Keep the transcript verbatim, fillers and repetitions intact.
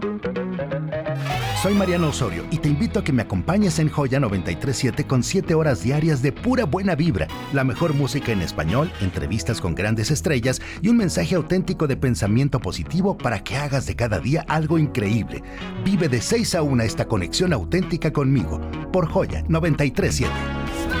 Soy Mariano Osorio y te invito a que me acompañes en Joya noventa y tres punto siete con siete horas diarias de pura buena vibra, la mejor música en español, entrevistas con grandes estrellas y un mensaje auténtico de pensamiento positivo para que hagas de cada día algo increíble. Vive de seis a una esta conexión auténtica conmigo por Joya noventa y tres punto siete.